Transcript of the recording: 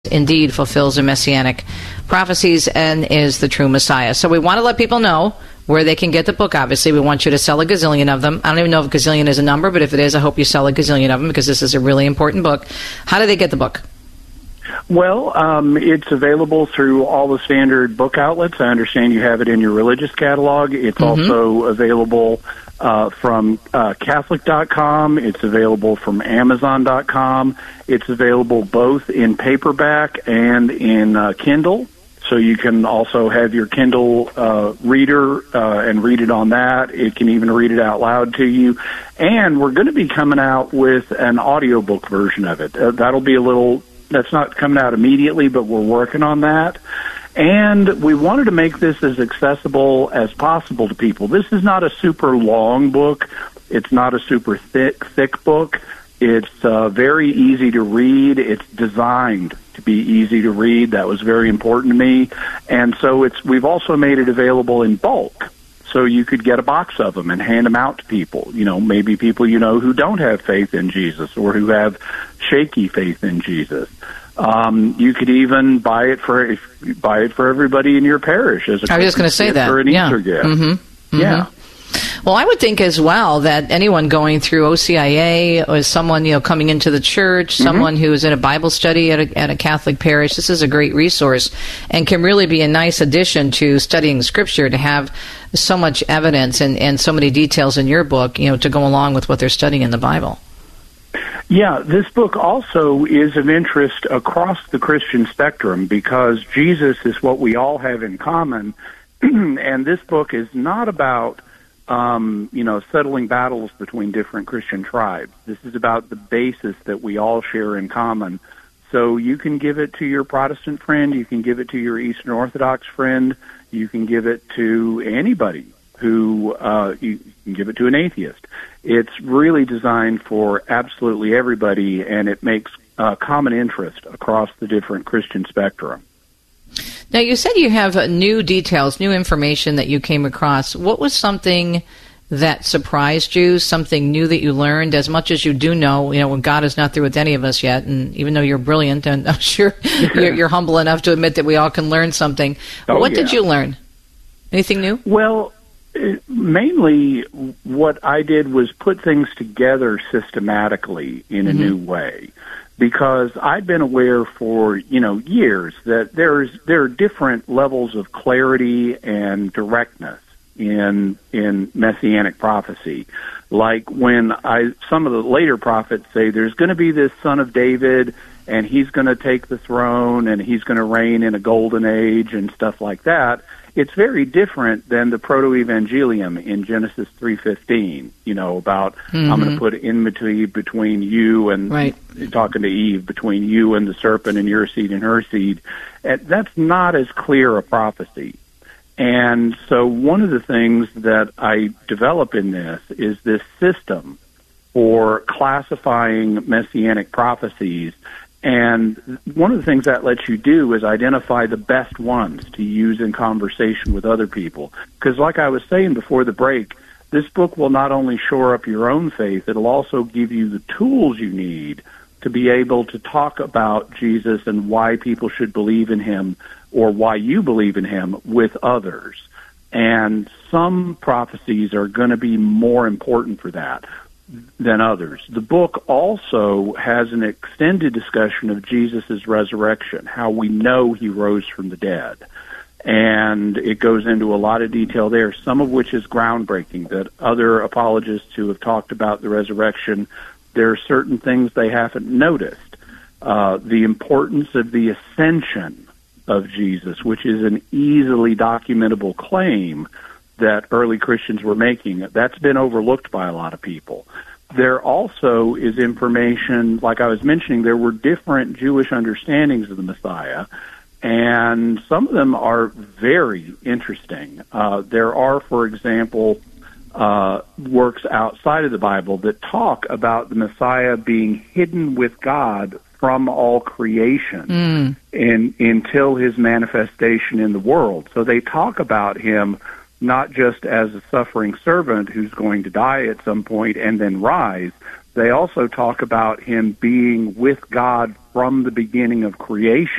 indeed fulfills the messianic prophecies and is the true Messiah. So we want to let people know where they can get the book. Obviously, we want you to sell a gazillion of them. I don't even know if gazillion is a number, but if it is, I hope you sell a gazillion of them because this is a really important book. How do they get the book? Well, it's available through all the standard book outlets. I understand you have it in your religious catalog. It's also available from Catholic.com. It's available from Amazon.com. It's available both in paperback and in Kindle. So you can also have your Kindle reader and read it on that. It can even read it out loud to you. And we're going to be coming out with an audiobook version of it. That'll be that's not coming out immediately, but we're working on that. And we wanted to make this as accessible as possible to people. This is not a super long book. It's not a super thick book. It's very easy to read. It's designed to be easy to read. That was very important to me. And so we've also made it available in bulk. So you could get a box of them and hand them out to people. Maybe people who don't have faith in Jesus or who have shaky faith in Jesus. You could even buy it for everybody in your parish as a I was just going to say that. Or an Easter gift. Yeah. Well, I would think as well that anyone going through OCIA or someone coming into the church, someone who is in a Bible study at a Catholic parish, this is a great resource and can really be a nice addition to studying Scripture to have so much evidence and so many details in your book, to go along with what they're studying in the Bible. Yeah, this book also is of interest across the Christian spectrum because Jesus is what we all have in common, and this book is not about settling battles between different Christian tribes. This is about the basis that we all share in common. So you can give it to your Protestant friend, you can give it to your Eastern Orthodox friend, you can give it to anybody who you can give it to an atheist. It's really designed for absolutely everybody, and it makes common interest across the different Christian spectrum. Now, you said you have new details, new information that you came across. What was something that surprised you, something new that you learned, as much as you do know, God is not through with any of us yet, and even though you're brilliant, and I'm sure you're humble enough to admit that we all can learn something. What did you learn? Anything new? Well, mainly what I did was put things together systematically in a new way. Because I've been aware for, years that there are different levels of clarity and directness in messianic prophecy. Like when some of the later prophets say there's going to be this son of David and he's going to take the throne and he's going to reign in a golden age and stuff like that. It's very different than the proto-evangelium in Genesis 3:15, about I'm going to put enmity between you and talking to Eve, between you and the serpent and your seed and her seed. That's not as clear a prophecy. And so one of the things that I develop in this is this system for classifying messianic prophecies. And one of the things that lets you do is identify the best ones to use in conversation with other people. Because like I was saying before the break, this book will not only shore up your own faith, it'll also give you the tools you need to be able to talk about Jesus and why people should believe in him or why you believe in him with others. And some prophecies are going to be more important for that than others. The book also has an extended discussion of Jesus' resurrection, how we know he rose from the dead. And it goes into a lot of detail there, some of which is groundbreaking, that other apologists who have talked about the resurrection, there are certain things they haven't noticed. The importance of the ascension of Jesus, which is an easily documentable claim that early Christians were making. That's been overlooked by a lot of people. There also is information, like I was mentioning, there were different Jewish understandings of the Messiah, and some of them are very interesting. There are, for example, works outside of the Bible that talk about the Messiah being hidden with God from all creation until his manifestation in the world. So they talk about him not just as a suffering servant who's going to die at some point and then rise, they also talk about him being with God from the beginning of creation.